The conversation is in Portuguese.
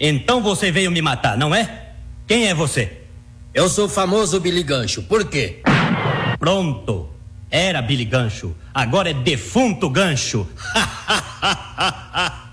Então você veio me matar, não é? Quem é você? Eu sou o famoso Billy Gancho. Por quê? Pronto. Era Billy Gancho. Agora é defunto Gancho.